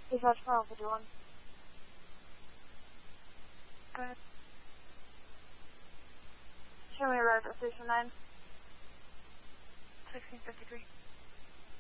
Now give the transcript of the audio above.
Dispatch for Alpha 1. Go ahead. Show me arrived at Station 9. 1653.